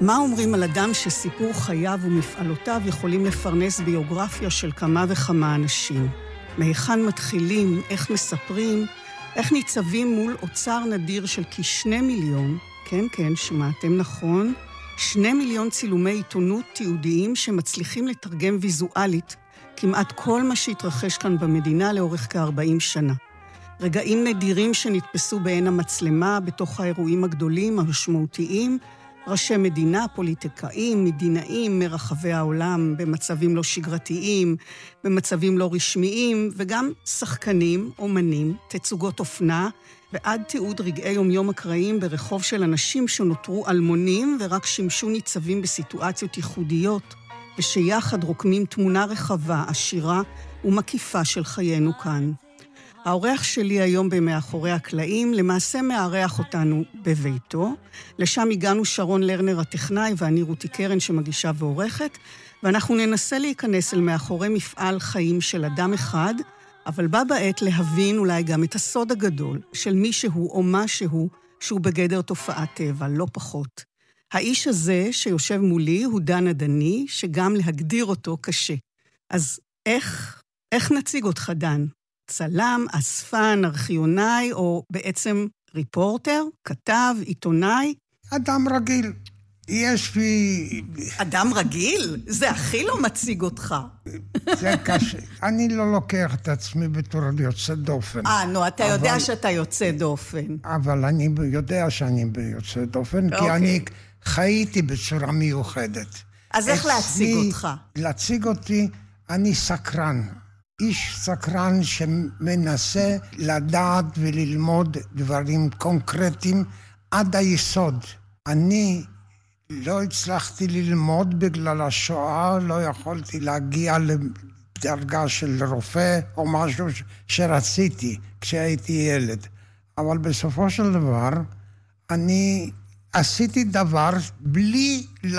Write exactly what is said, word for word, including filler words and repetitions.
מה אומרים על אדם שסיפור חייו ומפעלותיו יכולים לפרנס ביוגרפיה של כמה וכמה אנשים? מהיכן מתחילים, איך מספרים, איך ניצבים מול אוצר נדיר של כשני מיליון, כן, כן, שמעתם נכון, שני מיליון צילומי עיתונות תיעודיים שמצליחים לתרגם ויזואלית כמעט כל מה שהתרחש כאן במדינה לאורך כ-ארבעים שנה. רגעים נדירים שנתפסו בעין המצלמה בתוך האירועים הגדולים המשמעותיים, ראשי מדינה, פוליטיקאים, מדינאים מרחבי העולם, במצבים לא שגרתיים, במצבים לא רשמיים, וגם שחקנים, אומנים, תצוגות אופנה, ועד תיעוד רגעי יומיום אקראיים ברחוב של אנשים שנותרו אלמונים ורק שימשו ניצבים בסיטואציות ייחודיות, ושיחד רוקמים תמונה רחבה, עשירה ומקיפה של חיינו כאן. האורח שלי היום במאחורי הקלעים למעשה מארח אותנו בביתו. לשם הגענו שרון לרנר הטכנאי ואני רותי קרן שמגישה ועורכת, ואנחנו ננסה להיכנס אל מאחורי מפעל חיים של אדם אחד, אבל בה בעת להבין אולי גם את הסוד הגדול של מישהו או משהו שהוא בגדר תופעת טבע, לא פחות. האיש הזה שיושב מולי הוא דן עדני, שגם להגדיר אותו קשה. אז איך, איך נציג אותך, דן? צלם, אספן, ארכיונאי, או בעצם ריפורטר, כתב, עיתונאי? אדם רגיל. יש לי... אדם רגיל? זה הכי לא מציג אותך. זה קשה. אני לא לוקח את עצמי בתור יוצא דופן. אה, נו, אתה יודע אבל... שאתה יוצא דופן. אבל אני יודע שאני יוצא דופן, כי אוקיי. אני חייתי בצורה מיוחדת. אז איך להציג אותך? להציג אותי, אני סקרן. איש סקרן שמנסה לדעת וללמוד דברים קונקרטיים עד היסוד. אני לא הצלחתי ללמוד בגלל השואה, לא יכולתי להגיע לדרגה של רופא או משהו שרציתי כשהייתי ילד. אבל בסופו של דבר אני עשיתי דבר בלי